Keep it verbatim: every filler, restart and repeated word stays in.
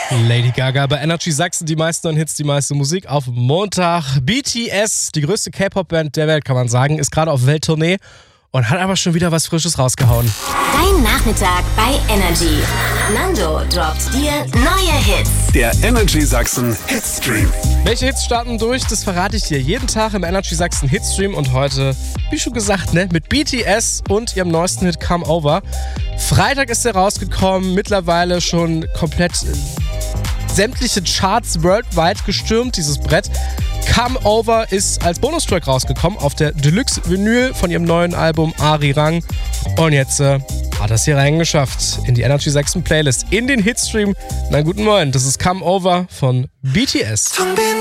Lady Gaga bei Energy Sachsen, die meisten neuen Hits, die meiste Musik auf Montag. B T S, die größte K-Pop-Band der Welt, kann man sagen, ist gerade auf Welttournee und hat aber schon wieder was Frisches rausgehauen. Dein Nachmittag bei Energy. Nando droppt dir neue Hits. Der Energy Sachsen Hitstream. Welche Hits starten durch, das verrate ich dir jeden Tag im Energy Sachsen Hitstream und heute, wie schon gesagt, ne, mit B T S und ihrem neuesten Hit Come Over. Freitag ist er rausgekommen, mittlerweile schon komplett äh, sämtliche Charts worldwide gestürmt, dieses Brett. Come Over ist als Bonustrack rausgekommen auf der Deluxe-Vinyl von ihrem neuen Album Ari Rang. Und jetzt äh, hat er es hier reingeschafft in die Energy Sachsen Playlist, in den Hitstream. Na guten Morgen, das ist Come Over von B T S. Von den